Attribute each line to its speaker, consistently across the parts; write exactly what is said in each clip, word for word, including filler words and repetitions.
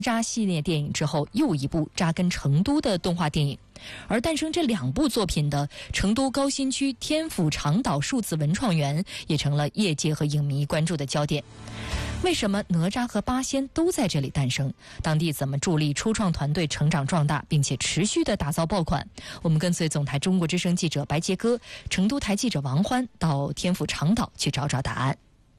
Speaker 1: 扎系列电影之后又一部扎根成都的动画电影，而诞生这两部作品的成都高新区天府长岛数字文创园也成了业界和影迷关注的焦点。为什么哪吒和八仙都在这里诞生？当地怎么助力初创团队成长壮大，并且持续地打造爆款？我们跟随总台中国之声记者白杰哥、成都台记者王欢到天府长岛去找找答案。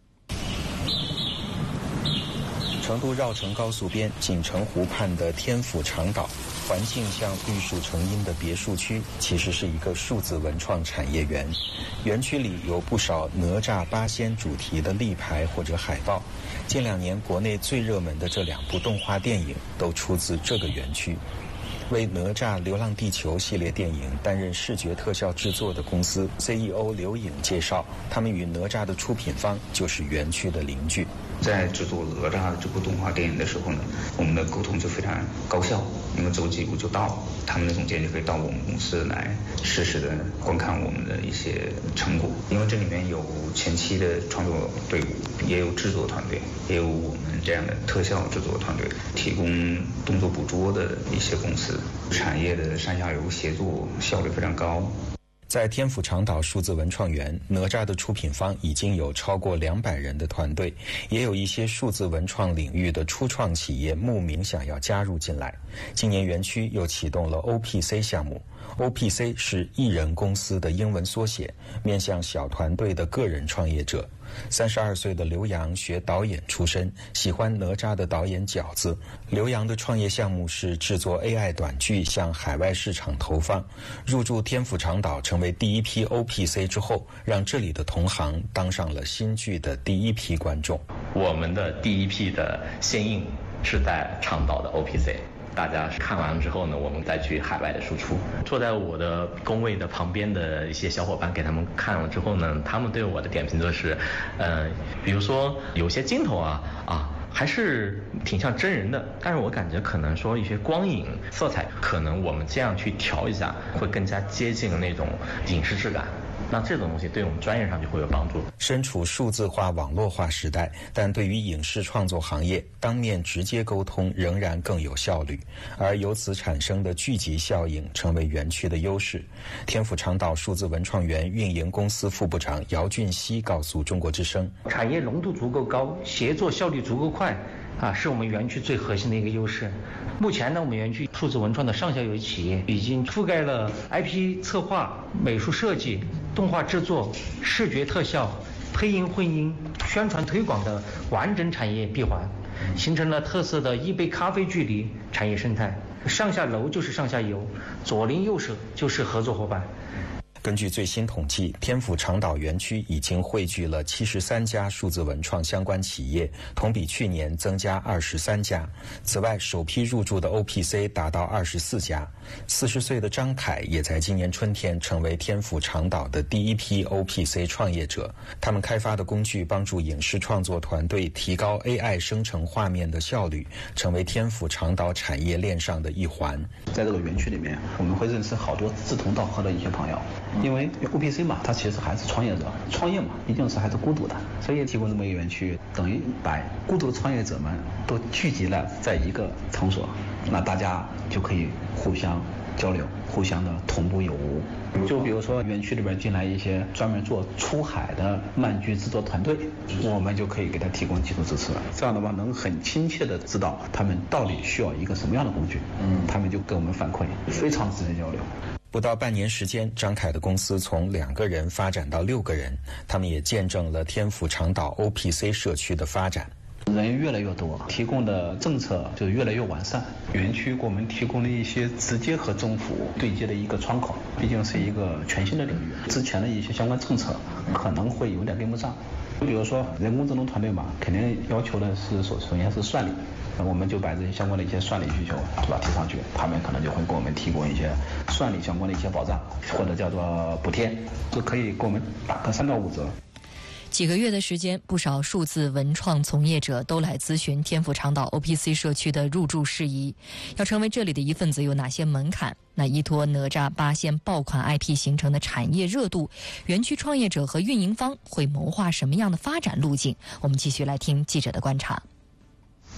Speaker 2: 成都绕城高速边锦城湖畔的天府长岛，环境像绿树成荫的别墅区，其实是一个数字文创产业园。园区里有不少哪吒八仙主题的立牌或者海报。近两年国内最热门的这两部动画电影都出自这个园区。为哪吒流浪地球系列电影担任视觉特效制作的公司 C E O 刘颖介绍，他们与哪吒的出品方就是园区的邻居。
Speaker 3: 在制作哪吒这部动画电影的时候呢，我们的沟通就非常高效，因为走几步就到，他们的总监就可以到我们公司来实时的观看我们的一些成果。因为这里面有前期的创作队伍，也有制作团队，也有我们这样的特效制作团队，提供动作捕捉的一些公司，产业的上下游协作效率非常高。
Speaker 2: 在天府长岛数字文创园，哪吒的出品方已经有超过两百人的团队，也有一些数字文创领域的初创企业慕名想要加入进来。今年园区又启动了 O P C 项目。O P C 是艺人公司的英文缩写，面向小团队的个人创业者。三十二岁的刘洋学导演出身，喜欢哪吒的导演饺子。刘洋的创业项目是制作 A I 短剧向海外市场投放。入驻天府长岛成为第一批 O P C 之后，让这里的同行当上了新剧的第一批观众。
Speaker 4: 我们的第一批的先映是在长岛的 O P C。大家看完之后呢，我们再去海外的输出。坐在我的工位的旁边的一些小伙伴给他们看了之后呢，他们对我的点评就是，呃，比如说有些镜头啊啊还是挺像真人的，但是我感觉可能说一些光影色彩，可能我们这样去调一下，会更加接近那种影视质感。那这种东西对我们专业上就会有帮助。
Speaker 2: 身处数字化网络化时代，但对于影视创作行业，当面直接沟通仍然更有效率，而由此产生的聚集效应成为园区的优势。天府长岛数字文创园运营公司副部长姚俊熙告诉中国之声，
Speaker 5: 产业浓度足够高，协作效率足够快啊，是我们园区最核心的一个优势。目前呢，我们园区数字文创的上下游企业已经覆盖了 I P 策划、美术设计、动画制作、视觉特效、配音混音、宣传推广的完整产业闭环，形成了特色的一杯咖啡距离产业生态。上下楼就是上下游，左邻右舍就是合作伙伴。
Speaker 2: 根据最新统计，天府长岛园区已经汇聚了七十三家数字文创相关企业，同比去年增加二十三家。此外，首批入驻的 O P C 达到二十四家。四十岁的张凯也在今年春天成为天府长岛的第一批 O P C 创业者。他们开发的工具帮助影视创作团队提高 A I 生成画面的效率，成为天府长岛产业链上的一环。
Speaker 6: 在这个园区里面，我们会认识好多志同道合的一些朋友。因为 O P C 嘛，它其实还是创业者，创业嘛，一定是还是孤独的，所以提供这么一个园区，等于把孤独的创业者们都聚集了在一个场所，那大家就可以互相交流，互相的同步有无。就比如说园区里边进来一些专门做出海的漫剧制作团队，我们就可以给他提供技术支持，这样的话能很亲切的知道他们到底需要一个什么样的工具，嗯，他们就给我们反馈，非常直接交流。
Speaker 2: 不到半年时间，张凯的公司从两个人发展到六个人，他们也见证了天府长岛 O P C 社区的发展。
Speaker 6: 人越来越多，提供的政策就越来越完善。园区给我们提供了一些直接和政府对接的一个窗口，毕竟是一个全新的领域，之前的一些相关政策可能会有点跟不上。比如说人工智能团队嘛，肯定要求的是首首先是算力，那我们就把这些相关的一些算力需求是吧提上去，他们可能就会给我们提供一些算力相关的一些保障，或者叫做补贴，就可以给我们打个三到五折。
Speaker 1: 几个月的时间，不少数字文创从业者都来咨询天府长岛 O P C 社区的入驻事宜。要成为这里的一份子有哪些门槛？那依托哪吒八仙爆款 I P 形成的产业热度，园区创业者和运营方会谋划什么样的发展路径？我们继续来听记者的观察。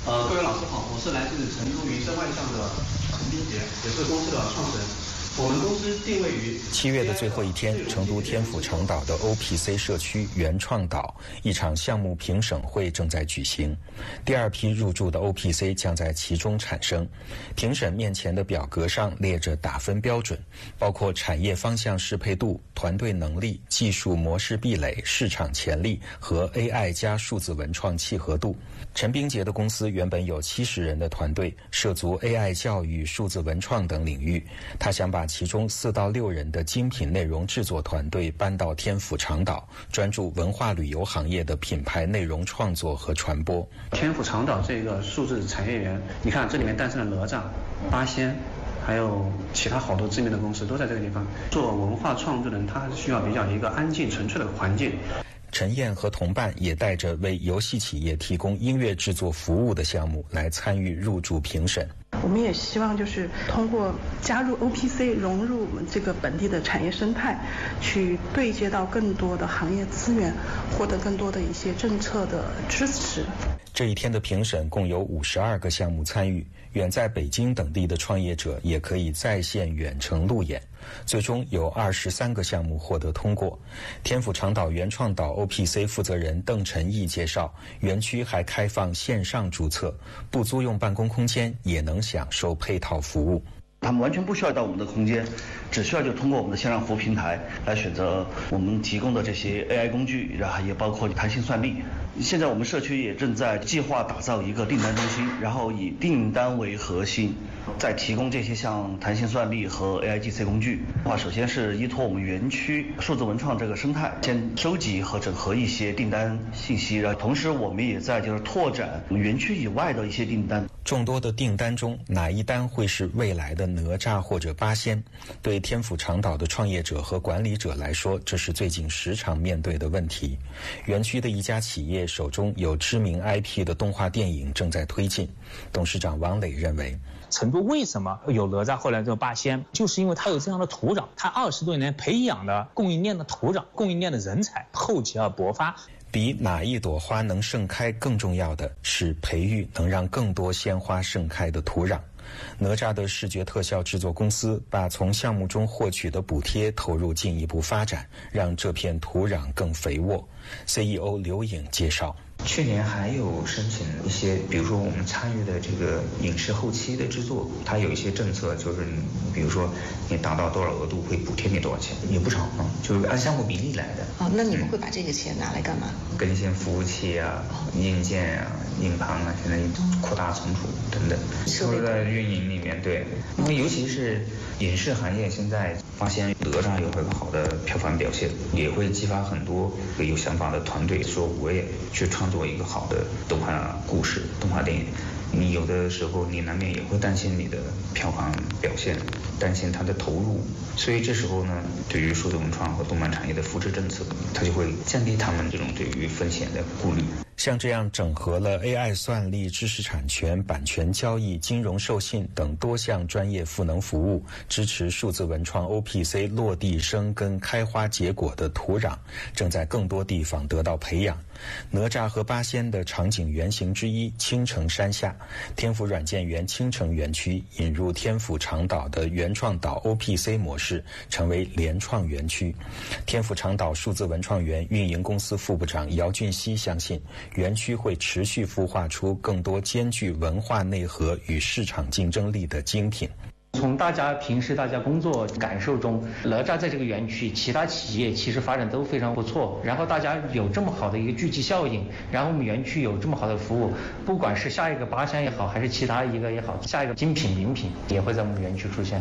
Speaker 7: 呃，各位老师好，我是来自成都云声万象的陈斌杰，也是公司的创始人。我们公司定位于
Speaker 2: 七月的最后一天，成都天府长岛的 O P C 社区原创岛一场项目评审会正在举行，第二批入驻的 O P C 将在其中产生。评审面前的表格上列着打分标准，包括产业方向适配度、团队能力、技术模式壁垒、市场潜力和 A I 加数字文创契合度。陈斌杰的公司原本有七十人的团队，涉足 A I 教育、数字文创等领域。他想把其中四到六人的精品内容制作团队搬到天府长岛，专注文化旅游行业的品牌内容创作和传播。
Speaker 7: 天府长岛这个数字产业园，你看这里面诞生了哪吒、八仙，还有其他好多知名的公司都在这个地方。做文化创作人，他需要比较一个安静纯粹的环境。
Speaker 2: 陈燕和同伴也带着为游戏企业提供音乐制作服务的项目来参与入驻评审。
Speaker 8: 我们也希望就是通过加入 O P C， 融入我们这个本地的产业生态，去对接到更多的行业资源，获得更多的一些政策的支持。
Speaker 2: 这一天的评审共有五十二个项目参与，远在北京等地的创业者也可以在线远程路演。最终有二十三个项目获得通过。天府长岛原创岛 O P C 负责人邓晨毅介绍，园区还开放线上注册，不租用办公空间也能享受配套服务。
Speaker 9: 他们完全不需要到我们的空间，只需要就通过我们的线上服务平台来选择我们提供的这些 A I 工具，然后也包括弹性算力。现在我们社区也正在计划打造一个订单中心，然后以订单为核心，再提供这些像弹性算力和 A I G C 工具。话首先是依托我们园区数字文创这个生态，先收集和整合一些订单信息，然后同时我们也在就是拓展我们园区以外的一些订单。
Speaker 2: 众多的订单中，哪一单会是未来的哪吒或者八仙？对天府长岛的创业者和管理者来说，这是最近时常面对的问题。园区的一家企业手中有知名 I P 的动画电影正在推进。董事长王磊认为，
Speaker 10: 成都为什么有哪吒后来叫八仙，就是因为它有这样的土壤，它二十多年培养的供应链的土壤，供应链的人才，厚积而薄发。
Speaker 2: 比哪一朵花能盛开更重要的是培育能让更多鲜花盛开的土壤。哪吒的视觉特效制作公司把从项目中获取的补贴投入进一步发展，让这片土壤更肥沃。C E O 刘颖介绍，
Speaker 3: 去年还有申请一些，比如说我们参与的这个影视后期的制作，它有一些政策，就是比如说你达到多少额度会补贴你多少钱，也不少啊，就是按项目比例来的。
Speaker 11: 哦，那你们会把这个钱拿来干嘛？
Speaker 3: 更新服务器啊、硬件啊、硬盘啊，现在扩大存储等等，都在运营里面。对，因为尤其是影视行业现在发现哪吒有很好的票房表现，也会激发很多有想法的团队说我也去创作一个好的动画故事、动画电影。你有的时候你难免也会担心你的票房表现，担心它的投入，所以这时候呢，对于数字文创和动漫产业的扶持政策，它就会降低他们这种对于风险的顾虑。
Speaker 2: 像这样整合了 A I 算力、知识产权、版权交易、金融授信等多项专业赋能服务，支持数字文创 O P C 落地生根、开花结果的土壤，正在更多地方得到培养。哪吒和八仙的场景原型之一青城山下，天府软件园青城园区引入天府长岛的原创岛 O P C 模式，成为联创园区。天府长岛数字文创园运营公司副部长姚俊熙相信，园区会持续孵化出更多兼具文化内核与市场竞争力的精品。
Speaker 5: 从大家平时大家工作感受中，哪吒在这个园区，其他企业其实发展都非常不错。然后大家有这么好的一个聚集效应，然后我们园区有这么好的服务，不管是下一个八仙也好，还是其他一个也好，下一个精品名品也会在我们园区出现。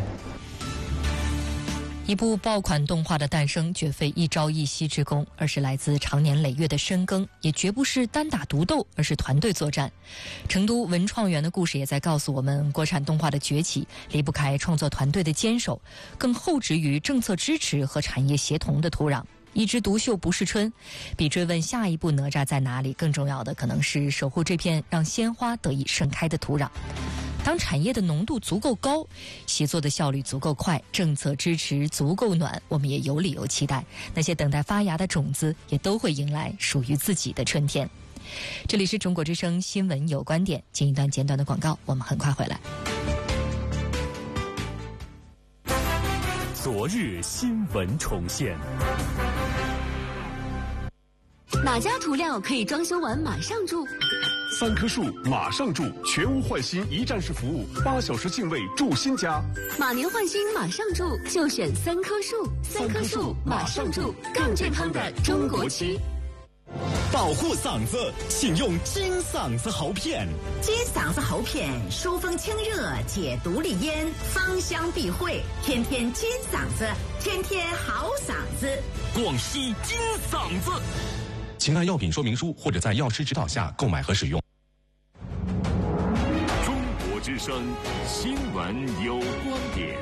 Speaker 1: 一部爆款动画的诞生绝非一朝一夕之功，而是来自长年累月的深耕，也绝不是单打独斗，而是团队作战。成都文创园的故事也在告诉我们，国产动画的崛起离不开创作团队的坚守，更厚植于政策支持和产业协同的土壤。一枝独秀不是春，比追问下一步哪吒在哪里更重要的，可能是守护这片让鲜花得以盛开的土壤。当产业的浓度足够高，协作的效率足够快，政策支持足够暖，我们也有理由期待那些等待发芽的种子也都会迎来属于自己的春天。 这里是中国之声新闻有观点，进一段简短的广告，我们很快回来。
Speaker 12: 昨日新闻重现。
Speaker 13: 哪家涂料可以装修完马上住？
Speaker 12: 三棵树马上住，全屋换新一站式服务，八小时净位住新家。
Speaker 13: 马年换新马上住，就选三棵树。三棵树马上住，更健康的中国漆。
Speaker 12: 保护嗓子，请用金嗓子喉片。
Speaker 14: 金嗓子喉片，疏风清热，解毒利咽，芳香避秽，天天金嗓子，天天好嗓子。
Speaker 12: 广西金嗓子。请按药品说明书或者在药师指导下购买和使用。中国之声新闻有观点，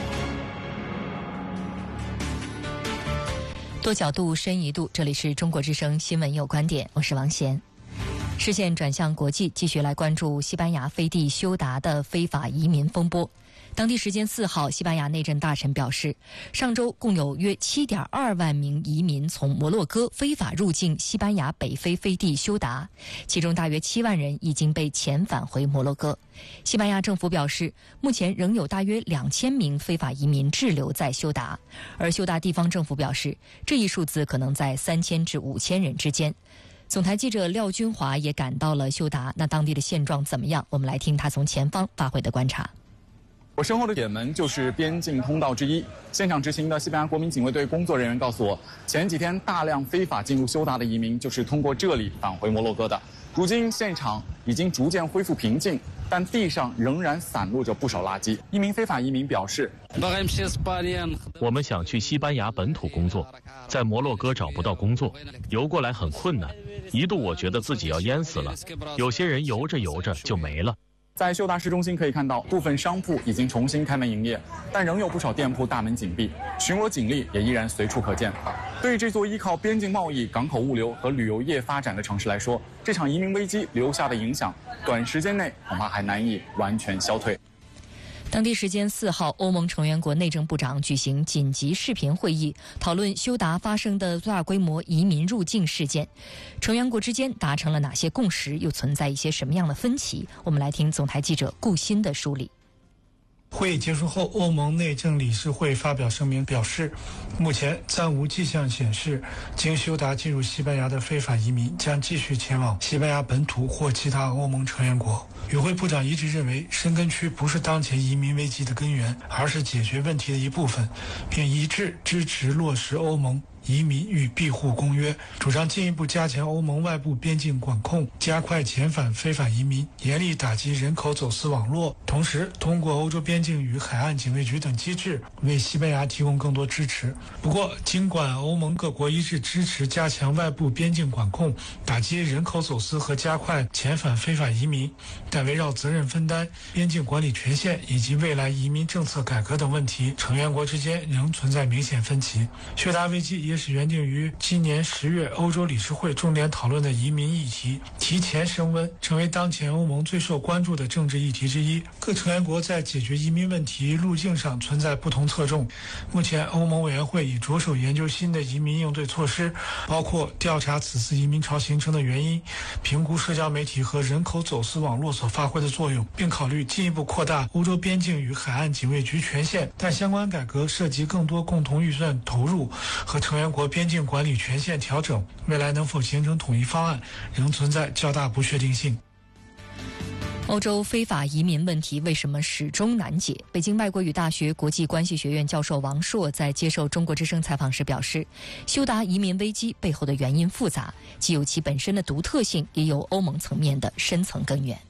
Speaker 1: 多角度、深一度，这里是中国之声新闻有观点，我是王贤。视线转向国际，继续来关注西班牙飞地休达的非法移民风波。当地时间四号，西班牙内政大臣表示，上周共有约 七点二万名移民从摩洛哥非法入境西班牙北非飞地休达，其中大约七万人已经被遣返回摩洛哥。西班牙政府表示，目前仍有大约两千名非法移民滞留在休达，而休达地方政府表示，这一数字可能在三千至五千人之间。总台记者廖军华也赶到了休达，那当地的现状怎么样？我们来听他从前方发回的观察。
Speaker 15: 我身后的铁门就是边境通道之一，现场执行的西班牙国民警卫队工作人员告诉我，前几天大量非法进入休达的移民就是通过这里返回摩洛哥的。如今现场已经逐渐恢复平静，但地上仍然散落着不少垃圾。一名非法移民表示，
Speaker 16: 我们想去西班牙本土工作，在摩洛哥找不到工作，游过来很困难，一度我觉得自己要淹死了，有些人游着游着就没了。
Speaker 15: 在休达市中心可以看到，部分商铺已经重新开门营业，但仍有不少店铺大门紧闭，巡逻警力也依然随处可见。对于这座依靠边境贸易、港口物流和旅游业发展的城市来说，这场移民危机留下的影响，短时间内恐怕还难以完全消退。
Speaker 1: 当地时间四号，欧盟成员国内政部长举行紧急视频会议，讨论休达发生的大规模移民入境事件。成员国之间达成了哪些共识，又存在一些什么样的分歧？我们来听总台记者顾鑫的梳理。
Speaker 17: 会议结束后，欧盟内政理事会发表声明表示，目前暂无迹象显示经休达进入西班牙的非法移民将继续前往西班牙本土或其他欧盟成员国。与会部长一致认为，申根区不是当前移民危机的根源，而是解决问题的一部分，并一致支持落实欧盟移民与庇护公约，主张进一步加强欧盟外部边境管控，加快遣返非法移民，严厉打击人口走私网络，同时通过欧洲边境与海岸警卫局等机制为西班牙提供更多支持。不过，尽管欧盟各国一致支持加强外部边境管控，打击人口走私和加快遣返非法移民，但围绕责任分担、边境管理权限以及未来移民政策改革等问题，成员国之间仍存在明显分歧。休达危机也使原定于今年十月欧洲理事会重点讨论的移民议题提前升温，成为当前欧盟最受关注的政治议题之一。各成员国在解决移民问题路径上存在不同侧重。目前，欧盟委员会已着手研究新的移民应对措施，包括调查此次移民潮形成的原因，评估社交媒体和人口走私网络所发挥的作用，并考虑进一步扩大欧洲边境与海岸警卫局权限。但相关改革涉及更多共同预算投入和成员国边境管理权限调整，未来能否形成统一方案，仍存在较大不确定性。
Speaker 1: 欧洲非法移民问题为什么始终难解？北京外国语大学国际关系学院教授王硕在接受中国之声采访时表示，休达移民危机背后的原因复杂，既有其本身的独特性，也有欧盟层面的深层根源。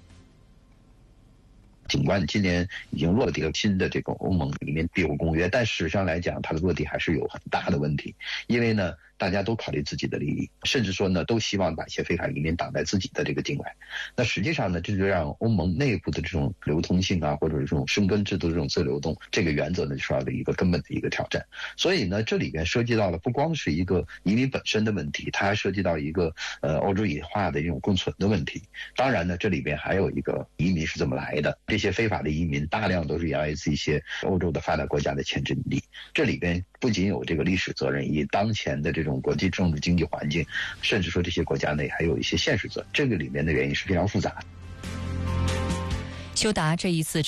Speaker 18: 尽管今年已经落地了新的这个欧盟移民庇护公约，但事实上来讲，它的落地还是有很大的问题。因为呢，大家都考虑自己的利益，甚至说呢，都希望把一些非法移民挡在自己的这个境外。那实际上呢，这就让欧盟内部的这种流通性啊，或者是这种生根制度的这种自流动，这个原则呢，受到了一个根本的一个挑战。所以呢，这里边涉及到了不光是一个移民本身的问题，它还涉及到一个呃欧洲野化的这种共存的问题。当然呢，这里边还有一个移民是怎么来的，这些非法的移民大量都是源自一些欧洲的发达国家的潜质力，这里边不仅有这个历史责任，以当前的这种国际政治经济环境，甚至说这些国家内还有一些现实责任，这个里面的原因是非常复杂的。
Speaker 1: 修达这一次